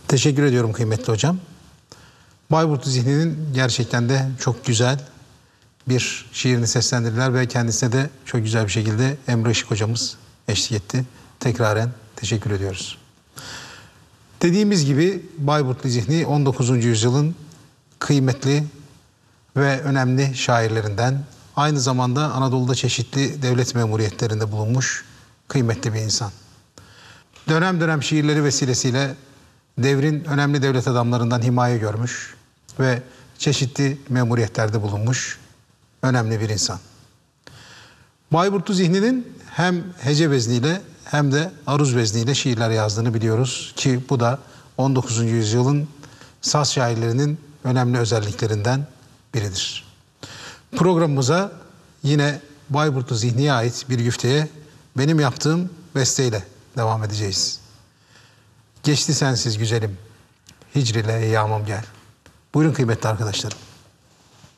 Teşekkür ediyorum kıymetli hocam. Bayburtlu Zihni'nin gerçekten de çok güzel bir şiirini seslendirdiler ve kendisine de çok güzel bir şekilde Emre Işık hocamız eşlik etti. Tekraren teşekkür ediyoruz. Dediğimiz gibi Bayburtlu Zihni 19. yüzyılın kıymetli ve önemli şairlerinden, aynı zamanda Anadolu'da çeşitli devlet memuriyetlerinde bulunmuş kıymetli bir insan. Dönem dönem şiirleri vesilesiyle devrin önemli devlet adamlarından himaye görmüş ve çeşitli memuriyetlerde bulunmuş önemli bir insan. Bayburtlu Zihni'nin hem hece vezniyle hem de aruz vezniyle şiirler yazdığını biliyoruz ki bu da 19. yüzyılın saz şairlerinin önemli özelliklerinden biridir. Programımıza yine Bayburtlu Zihni'ye ait bir güfteye benim yaptığım besteyle devam edeceğiz. Geçti sensiz güzelim, hicr ile eyyamım gel. Buyurun kıymetli arkadaşlarım.